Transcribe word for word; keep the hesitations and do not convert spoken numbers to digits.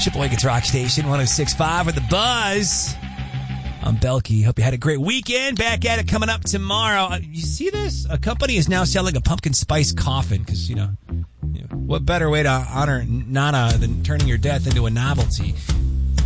Sheboygan's Rock Station, one oh six point five with the Buzz. I'm Belky. Hope you had a great weekend. Back at it coming up tomorrow. Uh, you see this? A company is now selling a pumpkin spice coffin because, you know, you know, what better way to honor Nana than turning your death into a novelty?